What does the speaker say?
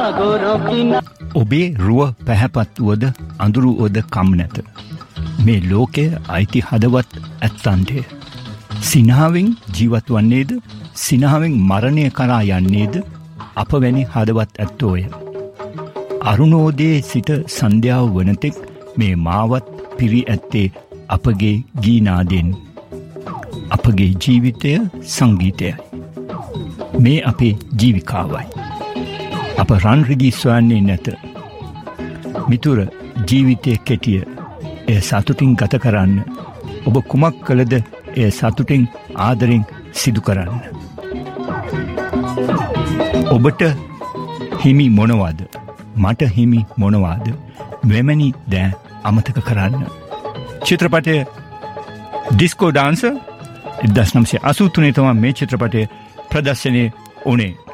ඔබේ රුව පැහැපත් වුවද අඳුරු වුවද කම් නැත. මේ ලෝකය අයිති හදවත් ඇත්තන්ටය. සිනහවෙන් ජීවත් වන්නේද සිනහවෙන් මරණය කරා යන්නේද අප වැනි හදවත් ඇත්තෝය. අරුණෝදයේ සිට සන්ධ්‍යාව වනතෙක් මේ මාවත් පිරි ඇත්තේ අපගේ ගීනාදෙන්. අපගේ ජීවිතය සංගීතයයි. මේ අපේ ජීවිකාවයි. අප රන්රිදී සොයන්නේ නැත. මිතුර ජීවිතය කෙටිය. එය සතුටින් ගත කරන්න. ඔබ කුමක් කළද එය සතුටින් ආදරෙන් සිදු කරන්න. ඔබට හිමි මොනවාද? මට හිමි මොනවාද? මෙවැනි දෑ අමතක කරන්න. චිත්‍රපටය ඩිස්කෝ ඩාන්සර් 1983 තමයි මේ චිත්‍රපටය ප්‍රදර්ශනය වුණේ.